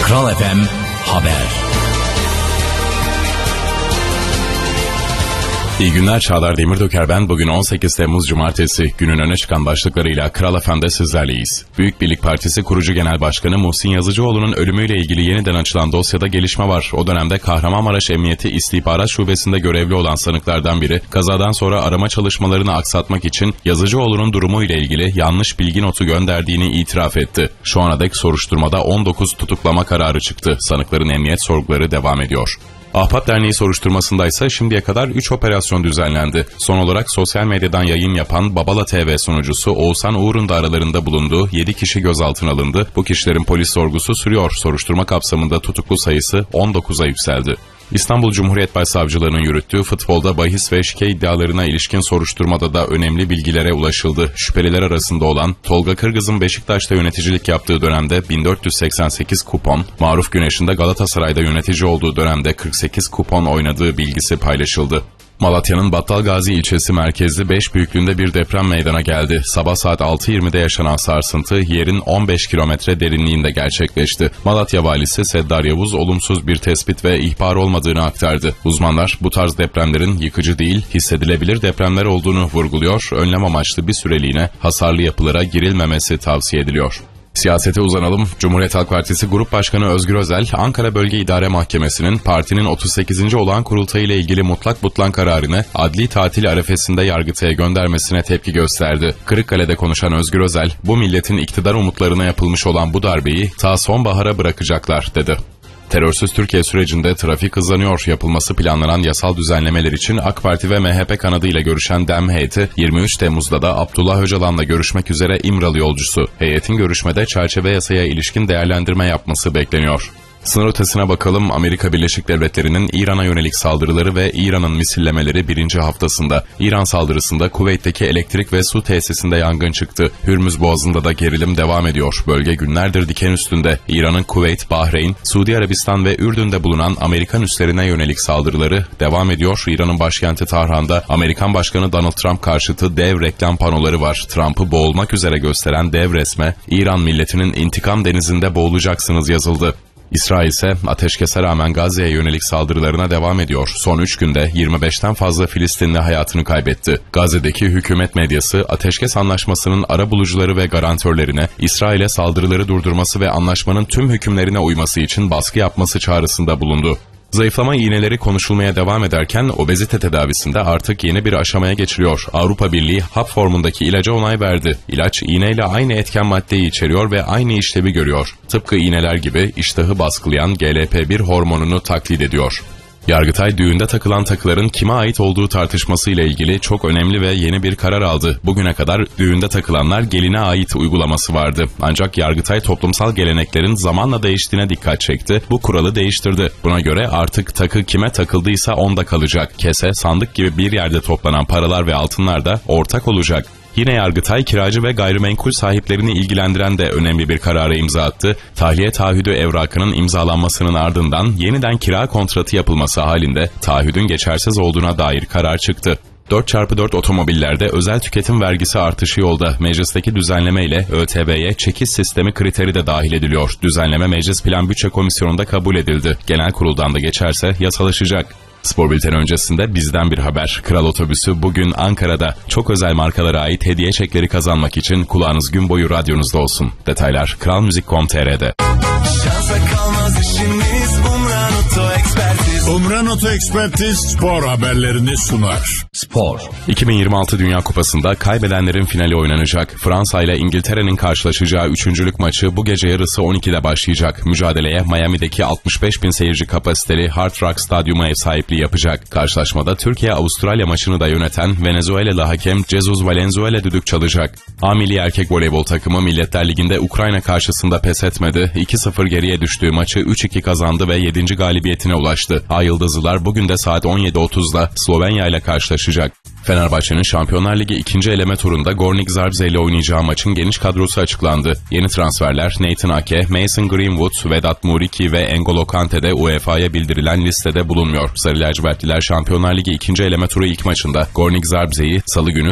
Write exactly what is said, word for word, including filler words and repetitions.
Kral F M Haber. İyi günler, Çağlar Demirdöker ben. Bugün on sekiz Temmuz Cumartesi. Günün öne çıkan başlıklarıyla Kral F M'de sizlerleyiz. Büyük Birlik Partisi kurucu genel başkanı Muhsin Yazıcıoğlu'nun ölümüyle ilgili yeniden açılan dosyada gelişme var. O dönemde Kahramanmaraş Emniyeti İstihbarat Şubesi'nde görevli olan sanıklardan biri, kazadan sonra arama çalışmalarını aksatmak için Yazıcıoğlu'nun durumu ile ilgili yanlış bilgi notu gönderdiğini itiraf etti. Şu ana dek soruşturmada on dokuz tutuklama kararı çıktı. Sanıkların emniyet sorguları devam ediyor. Ahbap Derneği soruşturmasındaysa şimdiye kadar üç operasyon düzenlendi. Son olarak sosyal medyadan yayın yapan Babala T V sunucusu Oğuzhan Uğur'un da aralarında bulunduğu yedi kişi gözaltına alındı. Bu kişilerin polis sorgusu sürüyor. Soruşturma kapsamında tutuklu sayısı on dokuza yükseldi. İstanbul Cumhuriyet Başsavcılığı'nın yürüttüğü futbolda bahis ve şike iddialarına ilişkin soruşturmada da önemli bilgilere ulaşıldı. Şüpheliler arasında olan Tolga Kırgız'ın Beşiktaş'ta yöneticilik yaptığı dönemde bin dört yüz seksen sekiz kupon, Maruf Güneş'in de Galatasaray'da yönetici olduğu dönemde kırk sekiz kupon oynadığı bilgisi paylaşıldı. Malatya'nın Battalgazi ilçesi merkezli beş büyüklüğünde bir deprem meydana geldi. Sabah saat altı yirmide yaşanan sarsıntı yerin on beş kilometre derinliğinde gerçekleşti. Malatya valisi Seddar Yavuz olumsuz bir tespit ve ihbar olmadığını aktardı. Uzmanlar bu tarz depremlerin yıkıcı değil, hissedilebilir depremler olduğunu vurguluyor. Önlem amaçlı bir süreliğine hasarlı yapılara girilmemesi tavsiye ediliyor. Siyasete uzanalım. Cumhuriyet Halk Partisi Grup Başkanı Özgür Özel, Ankara Bölge İdare Mahkemesi'nin partinin otuz sekizinci olağan kurultayı ile ilgili mutlak butlan kararını adli tatil arefesinde Yargıtay'a göndermesine tepki gösterdi. Kırıkkale'de konuşan Özgür Özel, bu milletin iktidar umutlarına yapılmış olan bu darbeyi ta sonbahara bırakacaklar dedi. Terörsüz Türkiye sürecinde trafik hızlanıyor. Yapılması planlanan yasal düzenlemeler için AK Parti ve M H P kanadıyla görüşen DEM heyeti yirmi üç Temmuz'da da Abdullah Öcalan'la görüşmek üzere İmralı yolcusu. Heyetin görüşmede çerçeve yasaya ilişkin değerlendirme yapması bekleniyor. Sınır ötesine bakalım. Amerika Birleşik Devletleri'nin İran'a yönelik saldırıları ve İran'ın misillemeleri birinci haftasında. İran saldırısında Kuveyt'teki elektrik ve su tesisinde yangın çıktı. Hürmüz Boğazı'nda da gerilim devam ediyor. Bölge günlerdir diken üstünde. İran'ın Kuveyt, Bahreyn, Suudi Arabistan ve Ürdün'de bulunan Amerikan üslerine yönelik saldırıları devam ediyor. İran'ın başkenti Tahran'da Amerikan Başkanı Donald Trump karşıtı dev reklam panoları var. Trump'ı boğulmak üzere gösteren dev resme İran milletinin intikam denizinde boğulacaksınız yazıldı. İsrail ise ateşkese rağmen Gazze'ye yönelik saldırılarına devam ediyor. Son üç günde yirmi beşten fazla Filistinli hayatını kaybetti. Gazze'deki hükümet medyası ateşkes anlaşmasının arabulucuları ve garantörlerine İsrail'e saldırıları durdurması ve anlaşmanın tüm hükümlerine uyması için baskı yapması çağrısında bulundu. Zayıflama iğneleri konuşulmaya devam ederken obezite tedavisinde artık yeni bir aşamaya geçiliyor. Avrupa Birliği hap formundaki ilaca onay verdi. İlaç iğneyle aynı etken maddeyi içeriyor ve aynı işlevi görüyor. Tıpkı iğneler gibi iştahı baskılayan G L P bir hormonunu taklit ediyor. Yargıtay düğünde takılan takıların kime ait olduğu tartışmasıyla ilgili çok önemli ve yeni bir karar aldı. Bugüne kadar düğünde takılanlar geline ait uygulaması vardı. Ancak Yargıtay toplumsal geleneklerin zamanla değiştiğine dikkat çekti. Bu kuralı değiştirdi. Buna göre artık takı kime takıldıysa onda kalacak. Kese, sandık gibi bir yerde toplanan paralar ve altınlar da ortak olacak. Yine Yargıtay kiracı ve gayrimenkul sahiplerini ilgilendiren de önemli bir karara imza attı. Tahliye taahhüdü evrakının imzalanmasının ardından yeniden kira kontratı yapılması halinde taahhüdün geçersiz olduğuna dair karar çıktı. dört çarpı dört otomobillerde özel tüketim vergisi artışı yolda. Meclisteki düzenleme ile ÖTV'ye çekiş sistemi kriteri de dahil ediliyor. Düzenleme Meclis Plan Bütçe Komisyonu'nda kabul edildi. Genel kuruldan da geçerse yasalaşacak. Spor bülteni öncesinde bizden bir haber. Kral Otobüsü bugün Ankara'da çok özel markalara ait hediye çekleri kazanmak için kulağınız gün boyu radyonuzda olsun. Detaylar kral müzik nokta com nokta tr'de. Şansa kalmaz işimiz Umran Oto Ekspertiz. Umran Oto Ekspertiz spor haberlerini sunar. Spor. iki bin yirmi altı Dünya Kupası'nda kaybedenlerin finali oynanacak. Fransa ile İngiltere'nin karşılaşacağı üçüncülük maçı bu gece yarısı on ikide başlayacak. Mücadeleye Miami'deki altmış beş bin seyirci kapasiteli Hard Rock Stadyum'a ev sahipliği yapacak. Karşılaşmada Türkiye-Avustralya maçını da yöneten Venezuelalı hakem Jesus Valenzuela düdük çalacak. A milli erkek voleybol takımı Milletler Ligi'nde Ukrayna karşısında pes etmedi. iki sıfır geriye düştüğü maçı üç iki kazandı ve yedinci galibiyetine ulaştı. Ay Yıldızlılar bugün de saat on yedi otuzda Slovenya ile karşılaşacak. Fenerbahçe'nin Şampiyonlar Ligi ikinci eleme turunda Gornik Zabrze ile oynayacağı maçın geniş kadrosu açıklandı. Yeni transferler Nathan Ake, Mason Greenwood, Vedat Muriqi ve N'Golo Kante de U E F A'ya bildirilen listede bulunmuyor. Sarı lacivertliler Şampiyonlar Ligi ikinci eleme turu ilk maçında Gornik Zabrze'yi Salı günü